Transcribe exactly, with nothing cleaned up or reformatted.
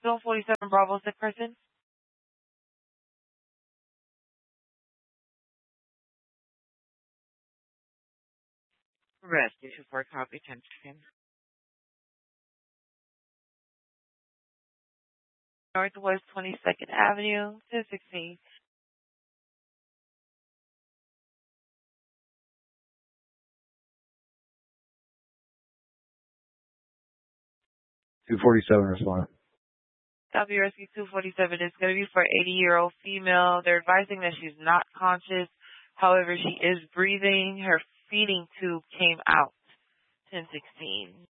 Zone forty-seven Bravo, sick person. Rescue two four copy ten ten. Northwest twenty-second Avenue, ten sixteen. two forty-seven responding. Copy Rescue two forty-seven is going to be for eighty-year-old female. They're advising that she's not conscious. However, she is breathing. Her feeding tube came out. ten sixteen.